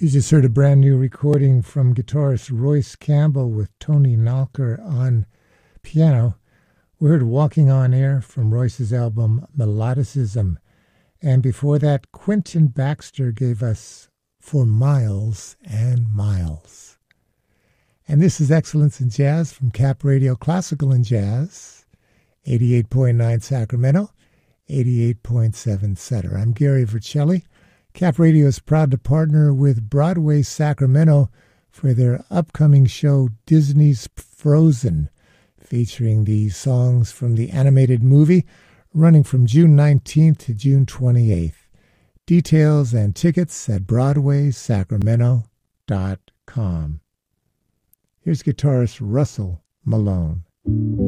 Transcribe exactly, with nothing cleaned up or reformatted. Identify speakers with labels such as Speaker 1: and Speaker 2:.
Speaker 1: You just heard a brand new recording from guitarist Royce Campbell with Tony Nalker on piano. We heard Walking on Air from Royce's album Melodicism. And before that, Quentin Baxter gave us For Miles and Miles. And this is Excellence in Jazz from Cap Radio Classical and Jazz, eighty-eight point nine Sacramento, eighty-eight point seven Cedar. I'm Gary Vercelli. Cap Radio is proud to partner with Broadway Sacramento for their upcoming show Disney's Frozen, featuring the songs from the animated movie, running from June nineteenth to June twenty-eighth. Details and tickets at broadway sacramento dot com. Here's guitarist Russell Malone.